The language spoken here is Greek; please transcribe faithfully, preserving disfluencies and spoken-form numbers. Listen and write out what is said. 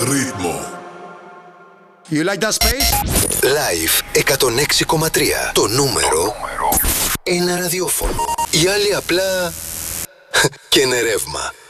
Ρύθμο. You like that space? Live εκατόν έξι κόμμα τρία. Το νούμερο ένα ραδιόφωνο. Οι άλλοι απλά και είναι ρεύμα.